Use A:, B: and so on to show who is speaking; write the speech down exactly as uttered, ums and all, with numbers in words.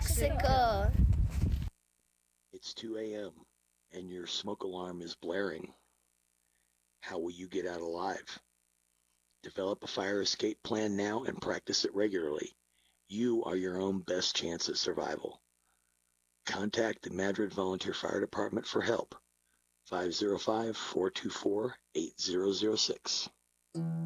A: Toxica.
B: It's two a.m. and your smoke alarm is blaring. How will you get out alive? Develop a fire escape plan now and practice it regularly. You are your own best chance at survival. Contact the Madrid Volunteer Fire Department for help. five oh five, four two four, eight zero zero six.